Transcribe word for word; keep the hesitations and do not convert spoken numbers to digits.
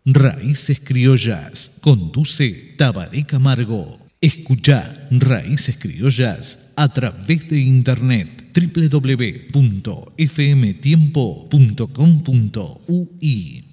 Raíces Criollas. Conduce Tabaré Camargo. Escucha Raíces Criollas a través de internet doble u doble u doble u punto f m tiempo punto com punto u y.